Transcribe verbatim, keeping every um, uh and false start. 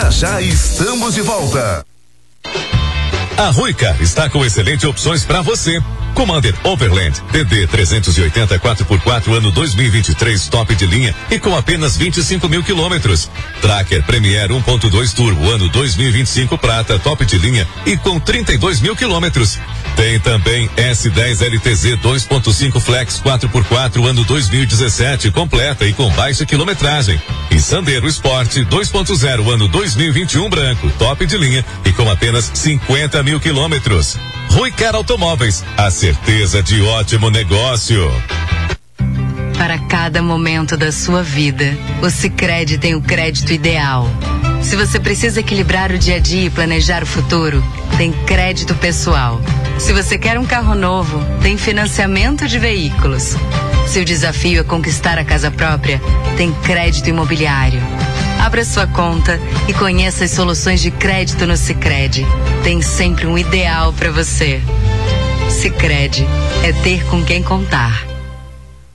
Já já estamos de volta. A Ruicar está com excelentes opções para você. Commander Overland T D trezentos e oitenta quatro por quatro ano dois mil e vinte e três top de linha e com apenas vinte e cinco mil quilômetros. Tracker Premier um ponto dois turbo ano dois mil e vinte e cinco prata top de linha e com trinta e dois mil quilômetros. Tem também S dez L T Z dois ponto cinco Flex quatro por quatro ano dois mil e dezessete completa e com baixa quilometragem. E Sandero Sport dois ponto zero ano dois mil e vinte e um branco top de linha e com apenas cinquenta mil quilômetros. Ruicar Automóveis, a certeza de ótimo negócio. Para cada momento da sua vida, o Sicredi tem o crédito ideal. Se você precisa equilibrar o dia a dia e planejar o futuro, tem crédito pessoal. Se você quer um carro novo, tem financiamento de veículos. Se o desafio é conquistar a casa própria, tem crédito imobiliário. Abra sua conta e conheça as soluções de crédito no Sicredi. Tem sempre um ideal para você. Sicredi é ter com quem contar.